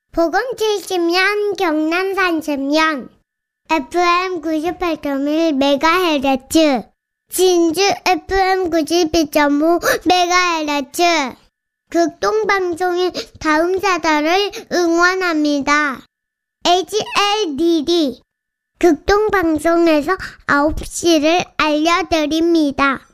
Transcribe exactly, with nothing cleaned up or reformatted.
복음 칠십 년, 경남 삼십 년, 에프엠 구십팔 점 일 메가헤르츠, 진주 에프엠 구십이 점 오 메가헤르츠, 극동방송인 다음 세대를 응원합니다. 에이치엘디디, 극동방송에서 아홉 시를 알려드립니다.